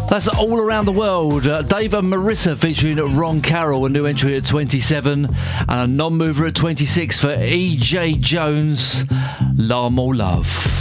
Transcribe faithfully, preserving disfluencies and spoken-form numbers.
That's All Around the World. Uh, Dave and Marissa featuring Ron Carroll, a new entry at twenty-seven, and a non-mover at twenty-six for E J Jones, La More Love.